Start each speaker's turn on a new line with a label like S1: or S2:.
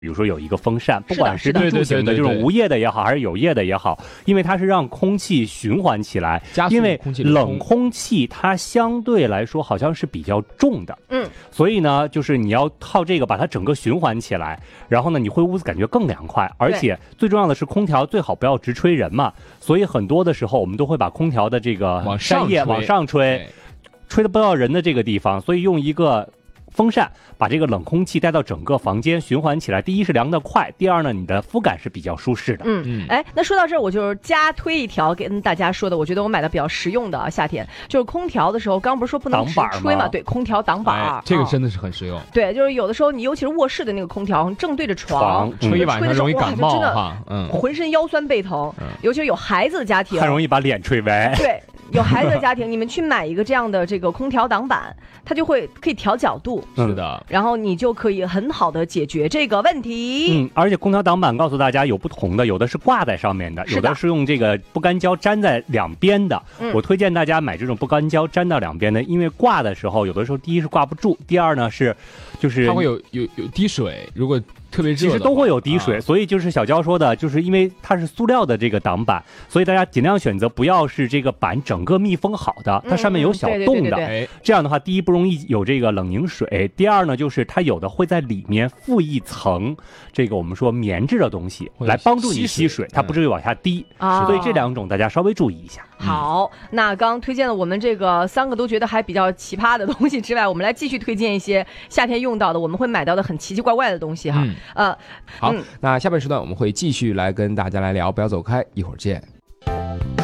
S1: 比如说有一个风扇，不管是
S2: 的
S1: 地柱型的这种无叶的也好，还是有叶的也好，因为它是让空气循环起来，因为冷空气它相对来说好像是比较重的，所以呢，就是你要靠这个把它整个循环起来，然后呢，你会屋子感觉更凉快，而且最重要的是空调最好不要直吹人嘛，所以很多的时候我们都会把空调的这个扇叶往上吹，吹得不到人的这个地方，所以用一个风扇把这个冷空气带到整个房间循环起来，第一是凉得快，第二呢，你的肤感是比较舒适的。
S2: 那说到这儿，我就是加推一条跟大家说的，我觉得我买的比较实用的啊，夏天就是空调的时候，刚不是说不能直吹嘛？对，空调挡板，
S3: 这个真的是很实用。
S2: 对，就是有的时候你尤其是卧室的那个空调正对着床，
S3: 吹一晚上容易感冒哈，
S2: 浑身腰酸背疼，尤其是有孩子的家庭，
S1: 很容易把脸吹歪。
S2: 对。有孩子的家庭，你们去买一个这样的这个空调挡板，它就会可以调角度，
S3: 是的，
S2: 然后你就可以很好的解决这个问题。
S1: 而且空调挡板告诉大家有不同的，有的是挂在上面的，有的是用这个不干胶粘在两边的。我推荐大家买这种不干胶粘到两边的，因为挂的时候有的时候第一是挂不住，第二呢是就是
S3: 它会有滴水，如果特别热，
S1: 其实都会有滴水，所以就是小娇说的，就是因为它是塑料的这个挡板，所以大家尽量选择不要是这个板整个密封好的，它上面有小洞的，这样的话，第一不容易有这个冷凝水，第二呢就是它有的会在里面附一层这个我们说棉质的东西来帮助你吸水，它不至于往下滴，所以这两种大家稍微注意一下。
S2: 好，那刚推荐了我们这个3个都觉得还比较奇葩的东西之外，我们来继续推荐一些夏天用到的，我们会买到的很奇奇怪怪的东西哈。
S3: 好，那下半时段我们会继续来跟大家来聊，不要走开，一会儿见。